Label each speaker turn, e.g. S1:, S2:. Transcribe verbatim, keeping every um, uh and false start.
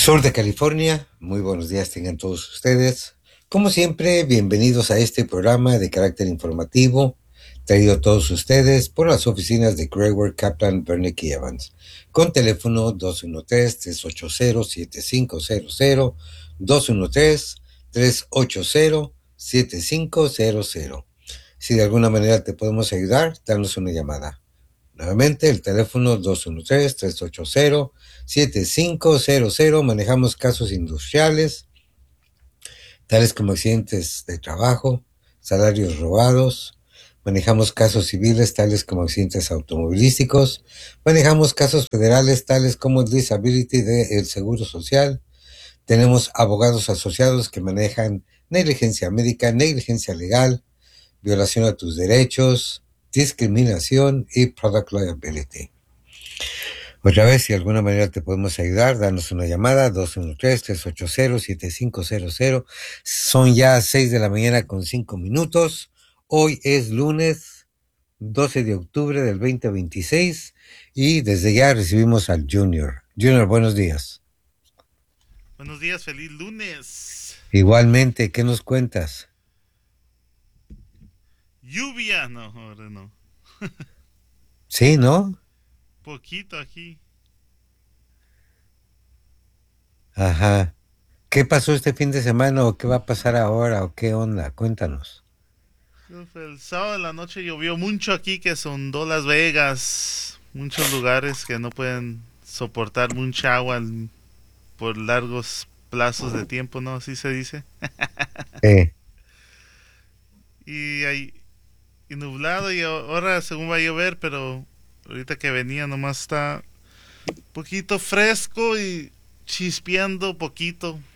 S1: Sur de California. Muy buenos días tengan todos ustedes. Como siempre, bienvenidos a este programa de carácter informativo, traído a todos ustedes por las oficinas de Gregory, Kaplan, Bernick y Evans, con teléfono dos uno tres, tres ocho cero, siete cinco cero cero, dos uno tres, tres ocho cero, siete cinco cero cero. Si de alguna manera te podemos ayudar, danos una llamada. Nuevamente, el teléfono dos uno tres, tres ocho cero, siete cinco cero cero. Manejamos casos industriales, tales como accidentes de trabajo, salarios robados. Manejamos casos civiles, tales como accidentes automovilísticos. Manejamos casos federales, tales como el disability del Seguro Social. Tenemos abogados asociados que manejan negligencia médica, negligencia legal, violación a tus derechos, discriminación y product liability. Otra vez, si de alguna manera te podemos ayudar, danos una llamada, dos uno tres, tres ocho cero, siete cinco cero cero. Son ya seis de la mañana con cinco minutos. Hoy es lunes doce de octubre del veinte veintiséis y desde ya recibimos al Junior. Junior, buenos días.
S2: Buenos días, feliz lunes.
S1: Igualmente, ¿qué nos cuentas?
S2: Lluvia, no, ahora no.
S1: Sí, ¿no?
S2: Poquito aquí.
S1: Ajá. ¿Qué pasó este fin de semana o qué va a pasar ahora o qué onda? Cuéntanos.
S2: El sábado de la noche llovió mucho aquí, que son dos Las Vegas. Muchos lugares que no pueden soportar mucha agua por largos plazos de tiempo, ¿no? Así se dice.
S1: Eh,
S2: Y ahí y nublado y ahora según va a llover, pero ahorita que venía nomás está poquito fresco y chispeando poquito.